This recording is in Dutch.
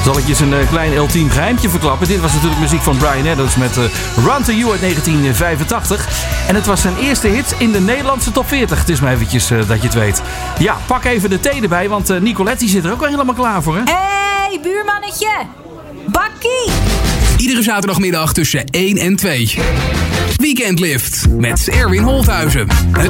Zal ik je eens een klein ultiem geheimtje verklappen. Dit was natuurlijk muziek van Bryan Adams met Run To You uit 1985. En het was zijn eerste hit in de Nederlandse top 40. Het is maar eventjes dat je het weet. Ja, pak even de thee erbij, want Nicolette zit er ook wel helemaal klaar voor, hè? Hey, buurmannetje! Bakkie! Iedere zaterdagmiddag tussen 1 en 2. Weekendlift met Erwin Holthuizen. Het